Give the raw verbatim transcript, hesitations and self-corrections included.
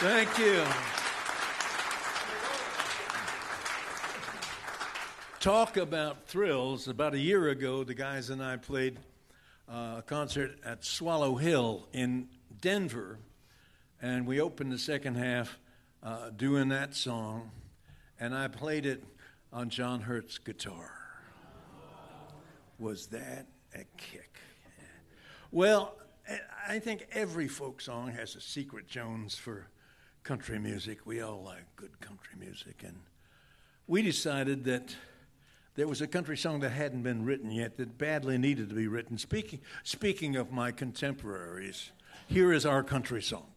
Thank you. Talk about thrills. About a year ago, the guys and I played uh, a concert at Swallow Hill in Denver, and we opened the second half uh, doing that song, and I played it on John Hurt's guitar. Was that a kick? Well, I think every folk song has a secret Jones for country music. We all like good country music, and we decided that there was a country song that hadn't been written yet that badly needed to be written. Speaking, speaking of my contemporaries, here is our country song.